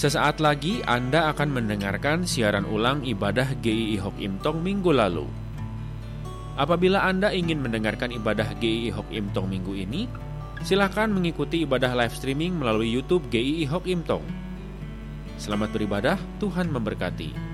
Sesaat lagi Anda akan mendengarkan siaran ulang ibadah GII Hok Im Tong minggu lalu. Apabila Anda ingin mendengarkan ibadah GII Hok Im Tong minggu ini, silakan mengikuti ibadah live streaming melalui YouTube GII Hok Im Tong. Selamat beribadah, Tuhan memberkati.